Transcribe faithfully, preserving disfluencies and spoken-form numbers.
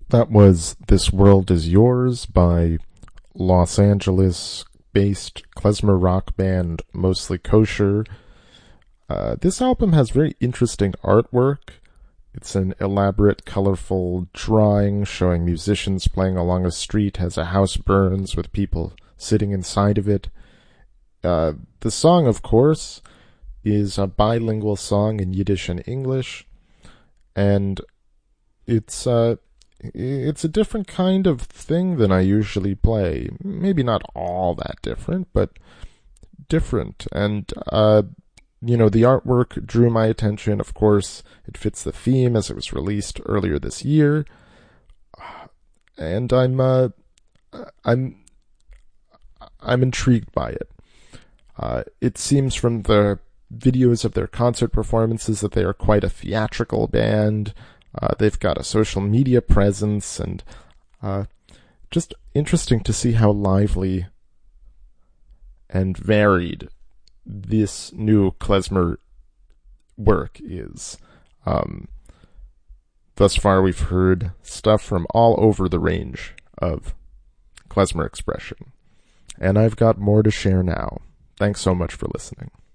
That was This World Is Yours by Los Angeles-based klezmer rock band Mostly Kosher. Uh, this album has very interesting artwork. It's an elaborate, colorful drawing showing musicians playing along a street as a house burns with people sitting inside of it. Uh, the song, of course, is a bilingual song in Yiddish and English, and it's uh, it's a different kind of thing than I usually play. Maybe not all that different, but different. And, uh, you know, the artwork drew my attention. Of course, it fits the theme as it was released earlier this year. And I'm, uh, I'm, I'm intrigued by it. Uh, it seems from the videos of their concert performances that they are quite a theatrical band. Uh, they've got a social media presence, and uh, just interesting to see how lively and varied this new klezmer work is. Um, thus far, we've heard stuff from all over the range of klezmer expression, and I've got more to share now. Thanks so much for listening.